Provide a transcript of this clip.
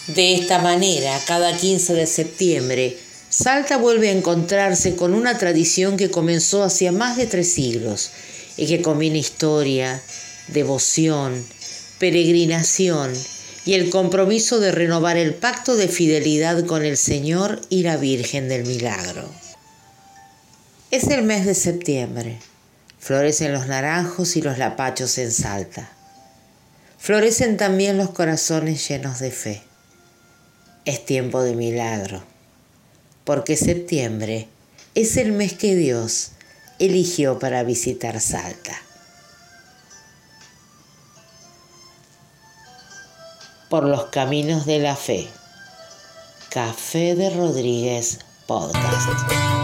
De esta manera, cada 15 de septiembre, Salta vuelve a encontrarse con una tradición que comenzó hacía más de 3 siglos y que combina historia, devoción, peregrinación y el compromiso de renovar el pacto de fidelidad con el Señor y la Virgen del Milagro. Es el mes de septiembre. Florecen los naranjos y los lapachos en Salta. Florecen también los corazones llenos de fe. Es tiempo de milagro, porque septiembre es el mes que Dios eligió para visitar Salta. Por los caminos de la fe. Café de Rodríguez Podcast.